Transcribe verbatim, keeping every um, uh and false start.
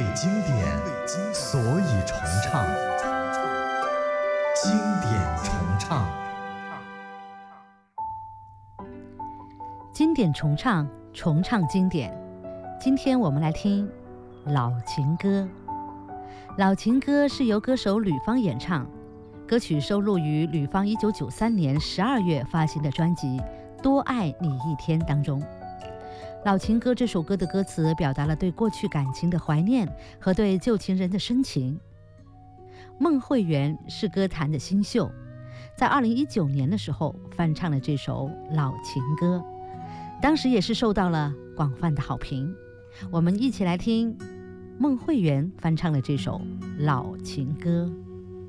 经典，所以重唱。经典重唱， 经典重唱，重唱经典。今天我们来听老情歌。老情歌是由歌手吕方演唱，歌曲收录于吕方一九九三年十二月发行的专辑《多爱你一天》当中。老情歌这首歌的歌词表达了对过去感情的怀念和对旧情人的深情。孟慧圆是歌坛的新秀，在二零一九年的时候翻唱了这首老情歌，当时也是受到了广泛的好评。我们一起来听孟慧圆翻唱了这首老情歌。